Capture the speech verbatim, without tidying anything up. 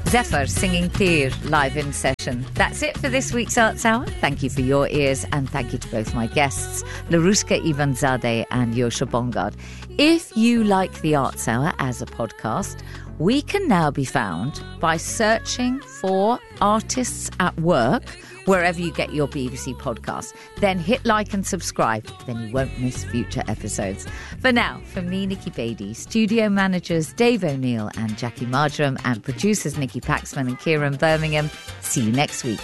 Zephyr singing Tir live in session. That's it for this week's Arts Hour. Thank you for your ears, and thank you to both my guests, Laruska Ivanzadeh and Yosha Bongard. If you like the Arts Hour as a podcast, we can now be found by searching for Artists at Work wherever you get your B B C podcast. Then hit like and subscribe, then you won't miss future episodes. For now, from me, Nikki Beattie, studio managers Dave O'Neill and Jackie Marjoram, and producers Nikki Paxman and Kieran Birmingham, see you next week.